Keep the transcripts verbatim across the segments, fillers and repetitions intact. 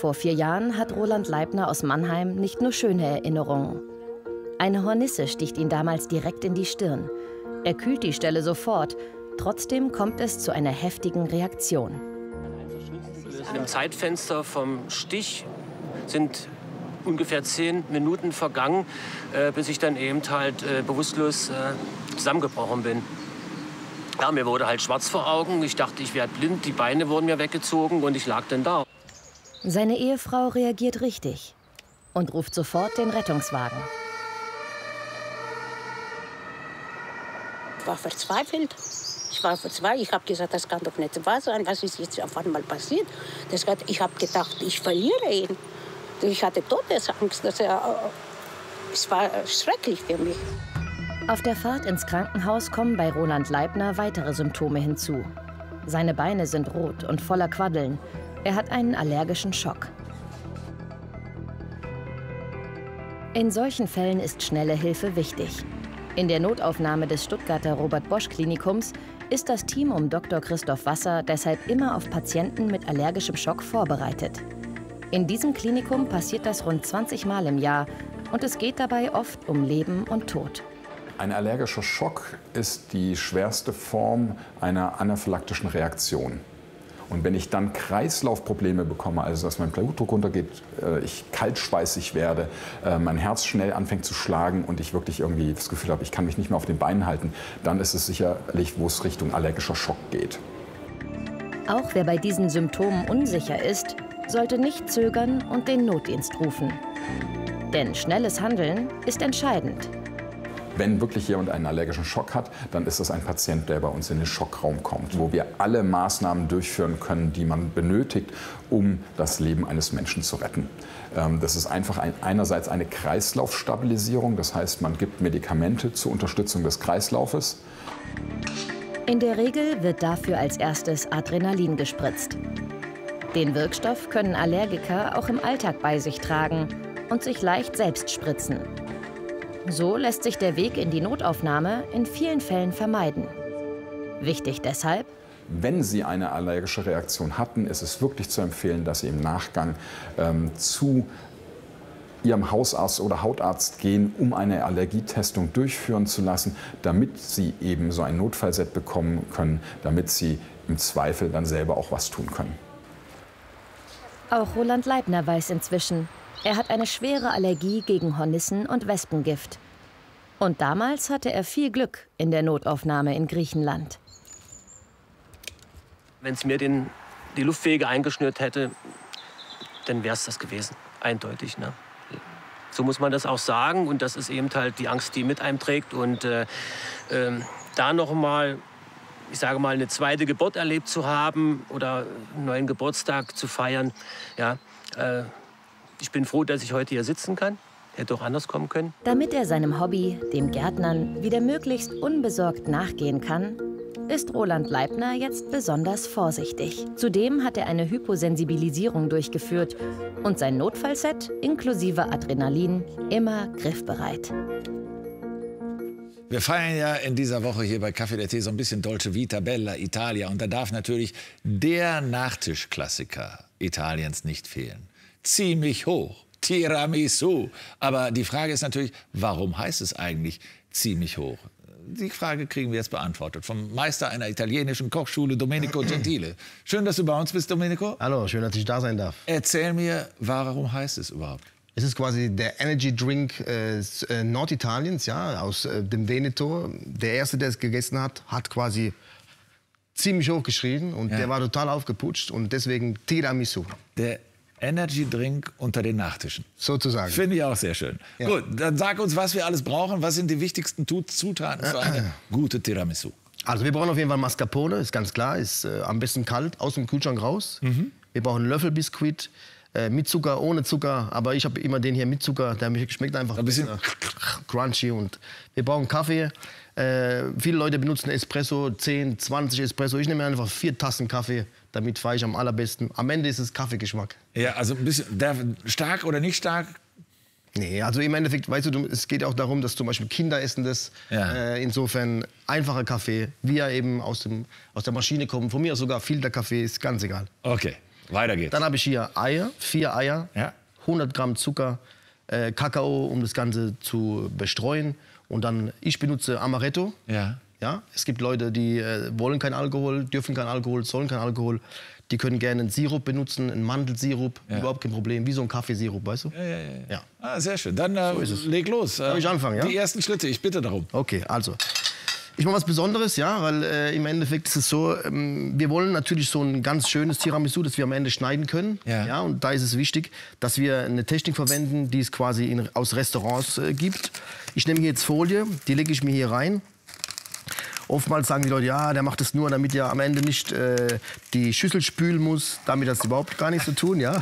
vor vier Jahren hat Roland Leibner aus Mannheim nicht nur schöne Erinnerungen. Eine Hornisse sticht ihn damals direkt in die Stirn. Er kühlt die Stelle sofort. Trotzdem kommt es zu einer heftigen Reaktion. In dem Zeitfenster vom Stich sind ungefähr zehn Minuten vergangen, äh, bis ich dann eben halt äh, bewusstlos äh, zusammengebrochen bin. Ja, mir wurde halt schwarz vor Augen. Ich dachte, ich werde blind. Die Beine wurden mir weggezogen und ich lag dann da. Seine Ehefrau reagiert richtig und ruft sofort den Rettungswagen. Ich war verzweifelt. Ich war verzweifelt. Ich habe gesagt, das kann doch nicht wahr sein. Was ist jetzt auf einmal passiert? Das hat, ich habe gedacht, ich verliere ihn. Ich hatte Todesangst. Das, äh, es war schrecklich für mich. Auf der Fahrt ins Krankenhaus kommen bei Roland Leibner weitere Symptome hinzu. Seine Beine sind rot und voller Quaddeln. Er hat einen allergischen Schock. In solchen Fällen ist schnelle Hilfe wichtig. In der Notaufnahme des Stuttgarter Robert-Bosch-Klinikums ist das Team um Doktor Christoph Wasser deshalb immer auf Patienten mit allergischem Schock vorbereitet. In diesem Klinikum passiert das rund zwanzig Mal im Jahr und es geht dabei oft um Leben und Tod. Ein allergischer Schock ist die schwerste Form einer anaphylaktischen Reaktion. Und wenn ich dann Kreislaufprobleme bekomme, also dass mein Blutdruck runtergeht, ich kaltschweißig werde, mein Herz schnell anfängt zu schlagen und ich wirklich irgendwie das Gefühl habe, ich kann mich nicht mehr auf den Beinen halten, dann ist es sicherlich, wo es Richtung allergischer Schock geht. Auch wer bei diesen Symptomen unsicher ist, sollte nicht zögern und den Notdienst rufen. Denn schnelles Handeln ist entscheidend. Wenn wirklich jemand einen allergischen Schock hat, dann ist das ein Patient, der bei uns in den Schockraum kommt, wo wir alle Maßnahmen durchführen können, die man benötigt, um das Leben eines Menschen zu retten. Das ist einfach ein, einerseits eine Kreislaufstabilisierung, das heißt, man gibt Medikamente zur Unterstützung des Kreislaufes. In der Regel wird dafür als erstes Adrenalin gespritzt. Den Wirkstoff können Allergiker auch im Alltag bei sich tragen und sich leicht selbst spritzen. So lässt sich der Weg in die Notaufnahme in vielen Fällen vermeiden. Wichtig deshalb: Wenn Sie eine allergische Reaktion hatten, ist es wirklich zu empfehlen, dass Sie im Nachgang ähm, zu Ihrem Hausarzt oder Hautarzt gehen, um eine Allergietestung durchführen zu lassen, damit Sie eben so ein Notfallset bekommen können, damit Sie im Zweifel dann selber auch was tun können. Auch Roland Leibner weiß inzwischen, er hat eine schwere Allergie gegen Hornissen und Wespengift. Und damals hatte er viel Glück in der Notaufnahme in Griechenland. Wenn es mir den, die Luftwege eingeschnürt hätte, dann wäre es das gewesen. Eindeutig. Ne? So muss man das auch sagen. Und das ist eben halt die Angst, die mit einem trägt. Und äh, äh, da noch mal, ich sage mal, eine zweite Geburt erlebt zu haben oder einen neuen Geburtstag zu feiern, ja, äh, ich bin froh, dass ich heute hier sitzen kann. Hätte auch anders kommen können. Damit er seinem Hobby, dem Gärtnern, wieder möglichst unbesorgt nachgehen kann, ist Roland Leibner jetzt besonders vorsichtig. Zudem hat er eine Hyposensibilisierung durchgeführt und sein Notfallset inklusive Adrenalin immer griffbereit. Wir feiern ja in dieser Woche hier bei Kaffee der Tee so ein bisschen Dolce Vita, Bella, Italia. Und da darf natürlich der Nachtischklassiker Italiens nicht fehlen. Ziemlich hoch, Tiramisu. Aber die Frage ist natürlich, warum heißt es eigentlich ziemlich hoch? Die Frage kriegen wir jetzt beantwortet vom Meister einer italienischen Kochschule, Domenico Gentile. Schön, dass du bei uns bist, Domenico. Hallo, schön, dass ich da sein darf. Erzähl mir, warum heißt es überhaupt? Es ist quasi der Energy Drink äh, Norditaliens, ja, aus äh, dem Veneto. Der Erste, der es gegessen hat, hat quasi ziemlich hoch geschrien und ja. Der war total aufgeputscht und deswegen Tiramisu. Der Energy Drink unter den Nachtischen. Sozusagen. Finde ich auch sehr schön. Ja. Gut, dann sag uns, was wir alles brauchen. Was sind die wichtigsten Zutaten für eine gute Tiramisu? Also wir brauchen auf jeden Fall Mascarpone, ist ganz klar. Ist äh, am besten kalt, aus dem Kühlschrank raus. Mhm. Wir brauchen Löffelbiskuit, äh, mit Zucker, ohne Zucker. Aber ich habe immer den hier mit Zucker, der schmeckt einfach ein bisschen crunchy. Und wir brauchen Kaffee. Äh, viele Leute benutzen Espresso, zehn, zwanzig Espresso. Ich nehme einfach vier Tassen Kaffee, damit fahre ich am allerbesten. Am Ende ist es Kaffeegeschmack. Ja, also ein bisschen der, stark oder nicht stark? Nee, also im Endeffekt, weißt du, es geht auch darum, dass zum Beispiel Kinder essen das. Ja. Äh, insofern einfacher Kaffee, wie er eben aus, dem, aus der Maschine kommt. Von mir aus sogar Filterkaffee, ist ganz egal. Okay. Weiter geht's. Dann habe ich hier Eier, vier Eier, Ja. hundert Gramm Zucker, äh, Kakao, um das Ganze zu bestreuen. Und dann, ich benutze Amaretto. Ja. Ja, es gibt Leute, die äh, wollen keinen Alkohol, dürfen keinen Alkohol, sollen keinen Alkohol. Die können gerne einen Sirup benutzen, einen Mandelsirup, Ja. überhaupt kein Problem, wie so ein Kaffeesirup, weißt du? Ja, ja, ja. Ja. Ah, sehr schön. Dann äh, leg los. Darf ich anfangen, ja? Die ersten Schritte, ich bitte darum. Okay, also. Ich mache was Besonderes, ja, weil äh, im Endeffekt ist es so, ähm, wir wollen natürlich so ein ganz schönes Tiramisu, das wir am Ende schneiden können. Ja. Und da ist es wichtig, dass wir eine Technik verwenden, die es quasi in, aus Restaurants äh, gibt. Ich nehme hier jetzt Folie, die lege ich mir hier rein. Oftmals sagen die Leute, ja, der macht das nur, damit er am Ende nicht äh, die Schüssel spülen muss. Damit hat es überhaupt gar nichts zu tun, ja.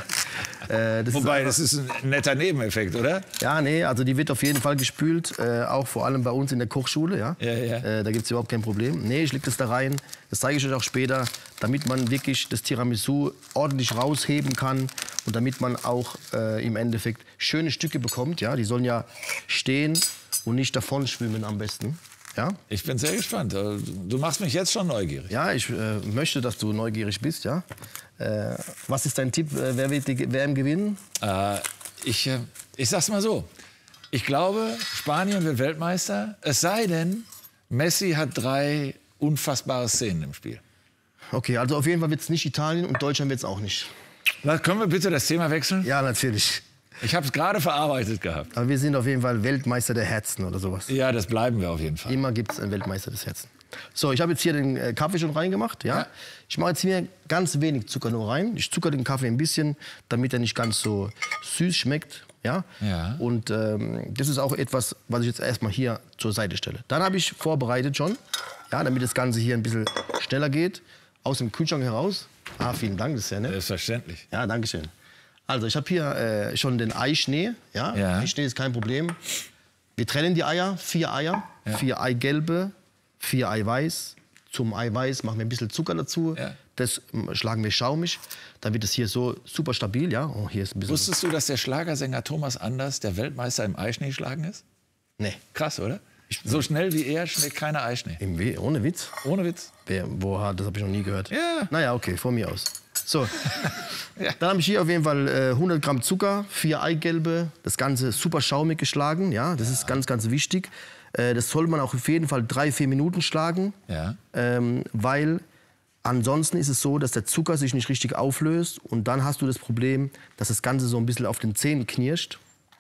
Äh, das Wobei, ist das ist ein netter Nebeneffekt, oder? Ja, nee, also die wird auf jeden Fall gespült, äh, auch vor allem bei uns in der Kochschule, ja. Ja, ja. Äh, da gibt es überhaupt kein Problem. Nee, ich leg das da rein, das zeige ich euch auch später, damit man wirklich das Tiramisu ordentlich rausheben kann und damit man auch äh, im Endeffekt schöne Stücke bekommt, ja. Die sollen ja stehen und nicht davon schwimmen am besten. Ja? Ich bin sehr gespannt. Du machst mich jetzt schon neugierig. Ja, ich äh, möchte, dass du neugierig bist. Ja? Äh, was ist dein Tipp? Äh, wer wird die W M gewinnen? Äh, ich, äh, ich sag's mal so. Ich glaube, Spanien wird Weltmeister. Es sei denn, Messi hat drei unfassbare Szenen im Spiel. Okay, also auf jeden Fall wird es nicht Italien und Deutschland wird es auch nicht. Na, können wir bitte das Thema wechseln? Ja, natürlich. Ich habe es gerade verarbeitet gehabt. Aber wir sind auf jeden Fall Weltmeister der Herzen oder sowas. Ja, das bleiben wir auf jeden Fall. Immer gibt es einen Weltmeister des Herzens. So, ich habe jetzt hier den äh, Kaffee schon reingemacht. Ja? Ja. Ich mache jetzt hier ganz wenig Zucker nur rein. Ich zucker den Kaffee ein bisschen, damit er nicht ganz so süß schmeckt. Ja? Ja. Und ähm, das ist auch etwas, was ich jetzt erstmal hier zur Seite stelle. Dann habe ich vorbereitet schon, ja, damit das Ganze hier ein bisschen schneller geht, aus dem Kühlschrank heraus. Ah, vielen Dank, das ist sehr nett. Selbstverständlich. Ja, danke schön. Also ich habe hier äh, schon den Eischnee. Ja? Ja. Eischnee ist kein Problem. Wir trennen die Eier, vier Eier, Ja. vier Eigelbe, vier Eiweiß. Zum Eiweiß machen wir ein bisschen Zucker dazu. Ja. Das ähm, schlagen wir schaumig. Dann wird es hier so super stabil. Ja? Oh, hier ist ein bisschen. Wusstest du, dass der Schlagersänger Thomas Anders der Weltmeister im Eischnee schlagen ist? Nee, Krass, oder? So schnell wie er schlägt keiner Eischnee. im We ohne Witz. Ohne Witz. Wer, wo hat, das habe ich noch nie gehört. Ja. Naja, okay, von mir aus. So, Ja. dann habe ich hier auf jeden Fall äh, hundert Gramm Zucker, vier Eigelbe, das Ganze super schaumig geschlagen. Ja, das ist ganz, ganz wichtig. Äh, das soll man auch auf jeden Fall drei, vier Minuten schlagen, Ja. ähm, weil ansonsten ist es so, dass der Zucker sich nicht richtig auflöst und dann hast du das Problem, dass das Ganze so ein bisschen auf den Zähnen knirscht.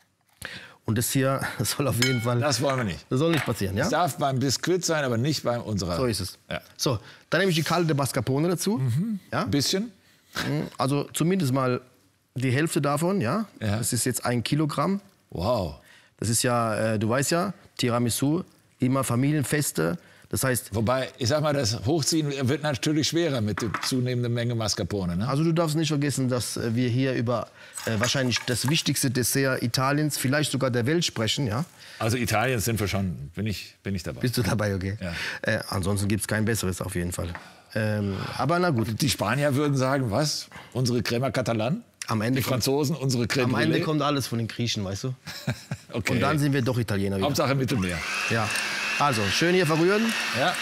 Und das hier, das soll auf jeden Fall, Das wollen wir nicht. das soll nicht passieren, ja? Es darf beim Biskuit sein, aber nicht bei unserer. So ist es. Ja. So, dann nehme ich die kalte Mascarpone dazu. Ja? Ein bisschen. Also zumindest mal die Hälfte davon, ja. Ja. Das ist jetzt ein Kilogramm. Wow. Das ist ja, äh, du weißt ja, Tiramisu, immer Familienfeste. Das heißt, Wobei, ich sag mal, das Hochziehen wird natürlich schwerer mit der zunehmenden Menge Mascarpone. Ne? also du darfst nicht vergessen, dass äh, wir hier über äh, wahrscheinlich das wichtigste Dessert Italiens, vielleicht sogar der Welt sprechen, ja. Also Italien sind wir schon, bin ich, bin ich dabei. Bist du dabei, okay? Ja. Äh, ansonsten gibt es kein besseres auf jeden Fall. Ähm, aber na gut, Die Spanier würden sagen, was? Unsere Crema Catalan? am Ende, Die kommt, Franzosen, unsere Creme am Ende Brûlée? kommt alles von den Griechen, weißt du. Okay. Und dann sind wir doch Italiener wieder. Hauptsache Mittelmeer. Ja. Also, schön hier verrühren. Ja.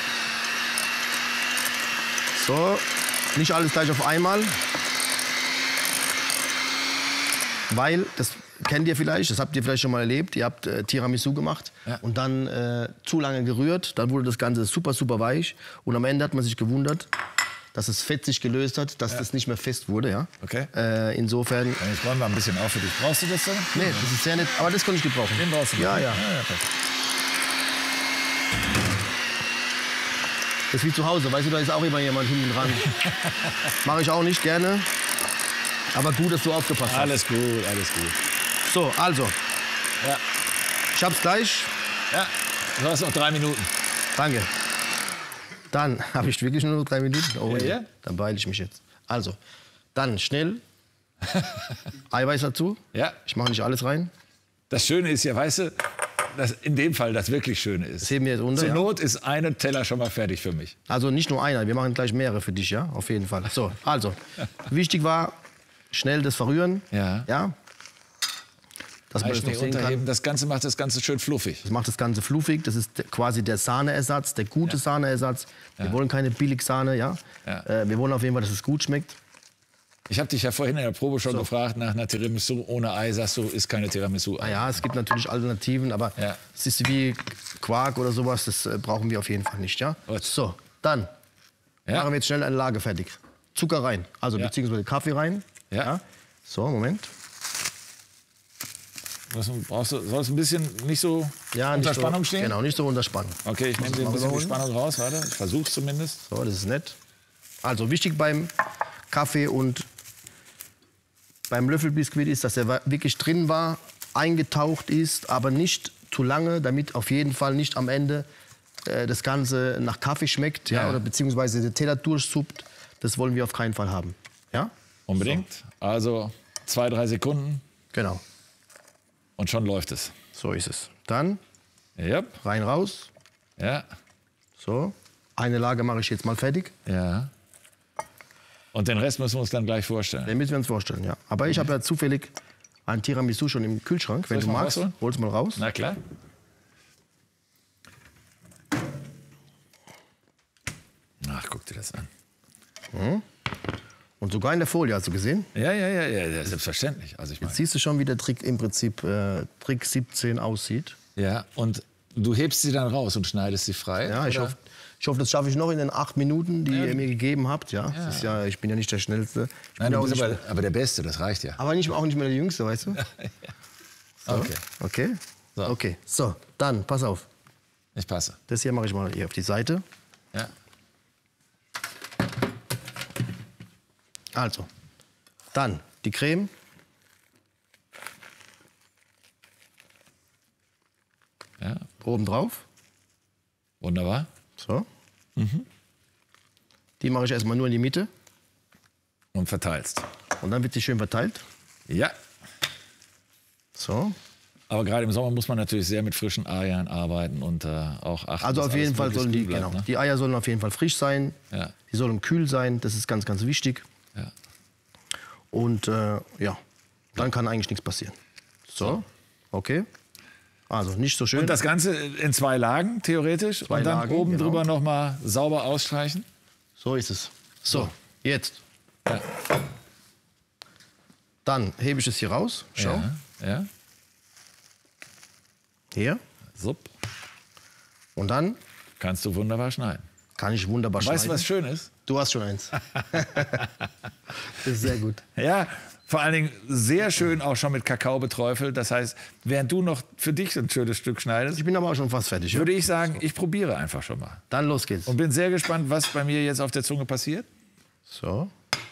So, nicht alles gleich auf einmal. Weil, das kennt ihr vielleicht, das habt ihr vielleicht schon mal erlebt, ihr habt äh, Tiramisu gemacht Ja. und dann äh, zu lange gerührt, dann wurde das Ganze super, super weich und am Ende hat man sich gewundert, dass das Fett sich gelöst hat, dass das nicht mehr fest wurde. Ja? Okay. Äh, insofern, Jetzt räumen wir ein bisschen auf für dich. Brauchst du das dann? nee, das ist sehr nett, aber das konnte ich gebrauchen. Den brauchst du. Ja, noch. ja. ja perfekt. Das ist wie zu Hause, weißt du, da ist auch immer jemand hinten dran. Mache ich auch nicht gerne, aber gut, dass du aufgepasst hast. Alles gut, alles gut. So, also, Ja. ich hab's gleich. Ja. Du hast noch drei Minuten. Danke. Dann habe ich wirklich nur noch drei Minuten. Oh, Ja, ja. Dann beeile ich mich jetzt. Also, dann schnell Eiweiß dazu. Ja. Ich mache nicht alles rein. Das Schöne ist ja, weißt du, dass in dem Fall das wirklich Schöne ist. Das heben wir jetzt unter. Zur Ja? Not ist ein Teller schon mal fertig für mich. Also nicht nur einer, wir machen gleich mehrere für dich, ja? Auf jeden Fall. So, also, wichtig war, schnell das Verrühren. Ja. Ja? Dass man das noch Eischnee sehen kann. unterheben, das Ganze macht das Ganze schön fluffig. Das macht das Ganze fluffig. Das ist quasi der Sahneersatz, der gute Sahneersatz. Wir wollen keine Billigsahne, ja? Ja. Äh, wir wollen auf jeden Fall, dass es gut schmeckt. Ich habe dich ja vorhin in der Probe schon So. gefragt nach einer Tiramisu ohne Ei. Sagst du, ist keine Tiramisu. Ah ja, es gibt natürlich Alternativen, aber Ja. es ist wie Quark oder sowas, das äh, brauchen wir auf jeden Fall nicht, ja? Gut. So, dann Ja. machen wir jetzt schnell eine Lage fertig. Zucker rein, also Ja. beziehungsweise Kaffee rein. Ja. So, Moment. Was, brauchst du, soll es ein bisschen nicht so Ja, unter nicht Spannung so, stehen? Genau, nicht so unter Spannung. Okay, ich nehme dir ein Mal bisschen die überholen. Spannung raus. Warte, ich versuch's zumindest. So, das ist nett. Also wichtig beim Kaffee und beim Löffelbiskuit ist, dass er wa- wirklich drin war, eingetaucht ist, aber nicht zu lange, damit auf jeden Fall nicht am Ende äh, das Ganze nach Kaffee schmeckt, ja, Ja. oder beziehungsweise der Teller durchsuppt. Das wollen wir auf keinen Fall haben. Ja? Unbedingt. Also zwei, drei Sekunden Genau. und schon läuft es. So ist es. Dann Ja, rein, raus. ja, So. Eine Lage mache ich jetzt mal fertig. ja. Und den Rest müssen wir uns dann gleich vorstellen. Den müssen wir uns vorstellen, ja. Aber ich habe ja zufällig ein Tiramisu schon im Kühlschrank. Wenn ich du mal magst, rausholen? hol's mal raus. Na klar. Ach, guck dir das an. Und sogar in der Folie, hast du gesehen? Ja, ja, ja, ja, ja selbstverständlich. Also ich meine, Siehst du schon, wie der Trick im Prinzip äh, Trick siebzehn aussieht? ja, und du hebst sie dann raus und schneidest sie frei. Ja, ich oder? hoffe, ich hoffe, das schaffe ich noch in den acht Minuten, die ihr mir gegeben habt. Ja, Das ist ja, ich bin ja nicht der Schnellste. Ich Nein, bin du auch bist nicht, aber, aber der Beste, das reicht ja. aber nicht, auch nicht mehr der Jüngste, weißt du? So. Okay, Okay. So. Okay. So, dann, pass auf. ich passe. Das hier mache ich mal hier auf die Seite. Ja. Also, dann die Creme. Ja, Oben drauf. wunderbar. So. Die mache ich erstmal nur in die Mitte. Und verteilst. Und dann wird sie schön verteilt. Ja, So. aber gerade im Sommer muss man natürlich sehr mit frischen Eiern arbeiten und äh, auch achten, Also dass auf jeden alles Fall möglichst sollen die, kühl bleibt, genau, ne? die Eier sollen auf jeden Fall frisch sein. Ja. Die sollen kühl sein. Das ist ganz, ganz wichtig. Ja. Und äh, ja, dann kann eigentlich nichts passieren. So, okay. Also nicht so schön. Und das Ganze in zwei Lagen, theoretisch. Zwei und dann Lagen, oben genau. drüber noch mal sauber ausstreichen. So ist es. So, jetzt. Ja. Dann hebe ich es hier raus. Schau. Ja, ja. Hier. Sup. Und dann Kannst du wunderbar schneiden. kann ich wunderbar schneiden. Weißt du, was schön ist? Du hast schon eins. Das ist sehr gut. Ja, vor allen Dingen sehr schön auch schon mit Kakao beträufelt. Das heißt, während du noch für dich ein schönes Stück schneidest, Ich bin aber auch schon fast fertig. Ja? würde ich sagen, ich probiere einfach schon mal. Dann los geht's. Und bin sehr gespannt, was bei mir jetzt auf der Zunge passiert. So.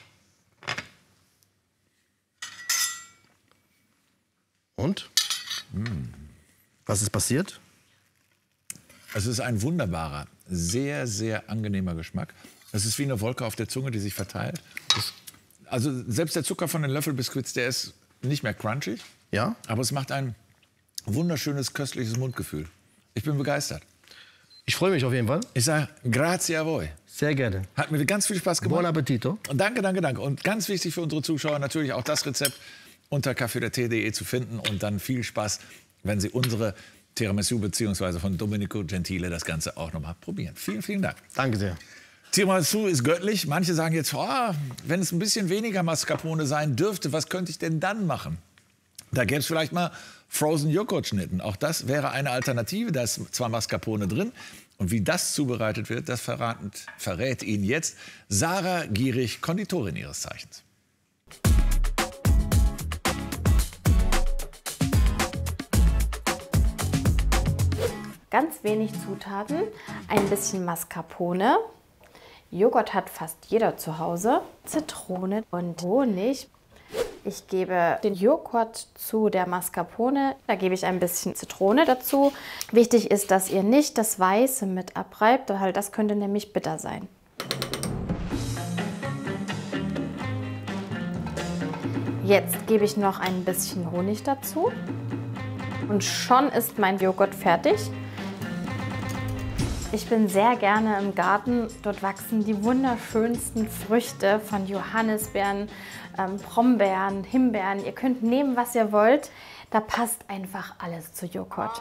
Und? Was ist passiert? Es ist ein wunderbarer, sehr, sehr angenehmer Geschmack. Es ist wie eine Wolke auf der Zunge, die sich verteilt. Es, also selbst der Zucker von den Löffelbiskuits, der ist nicht mehr crunchig, Ja? aber es macht ein wunderschönes, köstliches Mundgefühl. Ich bin begeistert. Ich freue mich auf jeden Fall. Ich sage, grazie a voi. Sehr gerne. Hat mir ganz viel Spaß gemacht. Buon appetito. Und danke, danke, danke. Und ganz wichtig für unsere Zuschauer natürlich auch das Rezept unter café der tee punkt de zu finden. Und dann viel Spaß, wenn Sie unsere Tiramisu bzw. von Domenico Gentile das Ganze auch noch mal probieren. Vielen, vielen Dank. Danke sehr. Tiramisu ist göttlich. Manche sagen jetzt, oh, wenn es ein bisschen weniger Mascarpone sein dürfte, was könnte ich denn dann machen? Da gäbe es vielleicht mal Frozen Joghurt-Schnitten. Auch das wäre eine Alternative. Da ist zwar Mascarpone drin. Und wie das zubereitet wird, das verraten, verrät Ihnen jetzt Sarah Gierig, Konditorin ihres Zeichens. Ganz wenig Zutaten, ein bisschen Mascarpone. Joghurt hat fast jeder zu Hause. Zitrone und Honig. Ich gebe den Joghurt zu der Mascarpone. Da gebe ich ein bisschen Zitrone dazu. Wichtig ist, dass ihr nicht das Weiße mit abreibt, weil das könnte nämlich bitter sein. Jetzt gebe ich noch ein bisschen Honig dazu. Und schon ist mein Joghurt fertig. Ich bin sehr gerne im Garten. Dort wachsen die wunderschönsten Früchte von Johannisbeeren, ähm, Brombeeren, Himbeeren. Ihr könnt nehmen, was ihr wollt. Da passt einfach alles zu Joghurt.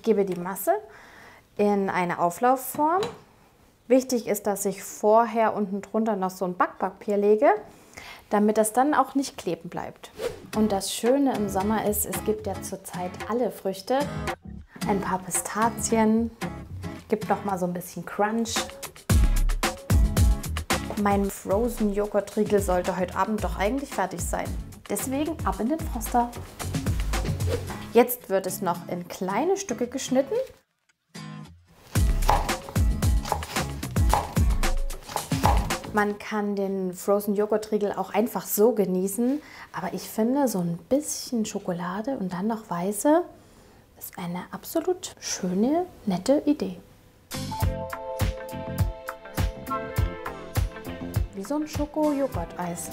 gebe die Masse in eine Auflaufform. Wichtig ist, dass ich vorher unten drunter noch so ein Backpapier lege, damit das dann auch nicht kleben bleibt. Und das Schöne im Sommer ist, es gibt ja zurzeit alle Früchte. Ein paar Pistazien, gibt noch mal so ein bisschen Crunch. Mein Frozen Joghurt-Riegel sollte heute Abend doch eigentlich fertig sein. Deswegen ab in den Froster. Jetzt wird es noch in kleine Stücke geschnitten. Man kann den Frozen Joghurt-Riegel auch einfach so genießen, aber ich finde, so ein bisschen Schokolade und dann noch weiße ist eine absolut schöne, nette Idee. Wie so ein Schoko-Joghurt-Eis.